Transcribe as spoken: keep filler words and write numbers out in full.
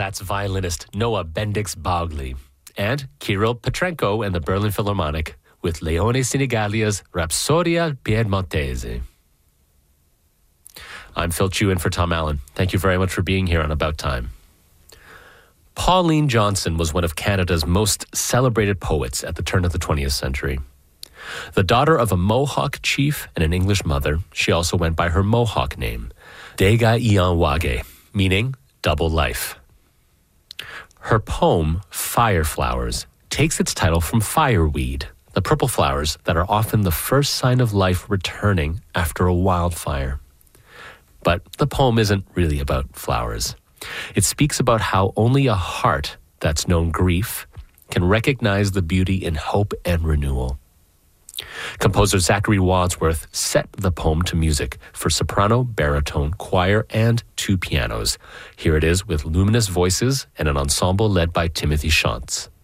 That's violinist Noah Bendix-Bogli. And Kirill Petrenko and the Berlin Philharmonic with Leone Sinigalia's Rapsodia Piedmontese. I'm Phil Chu in for Tom Allen. Thank you very much for being here on About Time. Pauline Johnson was one of Canada's most celebrated poets at the turn of the twentieth century. The daughter of a Mohawk chief and an English mother, she also went by her Mohawk name, Dega Ianwage, meaning double life. Her poem, Fire Flowers, takes its title from fireweed, the purple flowers that are often the first sign of life returning after a wildfire. But the poem isn't really about flowers. It speaks about how only a heart that's known grief can recognize the beauty in hope and renewal. Composer Zachary Wadsworth set the poem to music for soprano, baritone, choir, and two pianos. Here it is with luminous voices and an ensemble led by Timothy Shantz.